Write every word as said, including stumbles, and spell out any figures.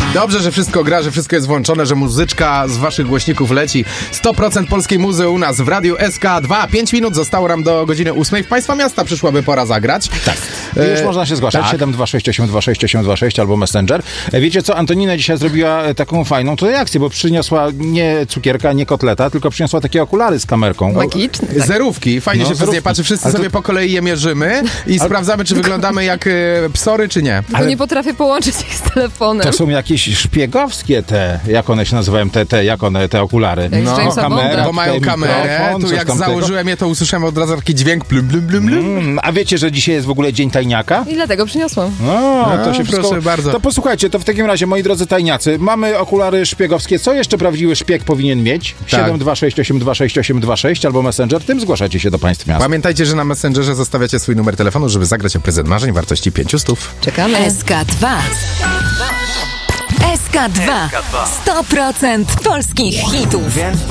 Dobrze, że wszystko gra, że wszystko jest włączone, że muzyczka z waszych głośników leci. sto procent polskiej muzy u nas w Radiu S K dwa. pięć minut zostało nam do godziny ósmej. W państwa miasta przyszłaby pora zagrać. Tak. I już e, można się zgłaszać. tak. siedem dwa sześć osiem dwa sześć osiem dwa sześć albo Messenger. E, Wiecie co? Antonina dzisiaj zrobiła taką fajną tutaj akcję, bo przyniosła nie cukierka, nie kotleta, tylko przyniosła takie okulary z kamerką. Magiczne. Tak. Zerówki. Fajnie No, się zerówki. pewnie patrzy. Wszyscy Ale to- sobie po kolei je mierzymy i sprawdzamy, czy wyglądamy jak e, psory, czy nie. Tylko Ale- nie potrafię połączyć ich z telefonem. To są jakieś szpiegowskie te, jak one się nazywają, te, te, jak one, te okulary. Jak z No, Jamesa kamera, Bonda. Bo mają tutaj kamerę, mikrofon, tu coś jak tam tego. założyłem je, to usłyszałem od razu taki dźwięk plum, plum, plum, plum. Mm, a wiecie, że dzisiaj jest w ogóle Dzień Tajniaka? I dlatego przyniosłam. No, A, to się proszę wszystko... bardzo. To posłuchajcie, to w takim razie, moi drodzy tajniacy, mamy okulary szpiegowskie. Co jeszcze prawdziwy szpieg powinien mieć? Tak. siedem dwa sześć osiem dwa sześć osiem dwa sześć albo Messenger, tym zgłaszacie się do państw miast. Pamiętajcie, że na Messengerze zostawiacie swój numer telefonu, żeby zagrać o prezent marzeń wartości pięciu stów. Czekamy. S K dwa. S K dwa. sto procent polskich hitów.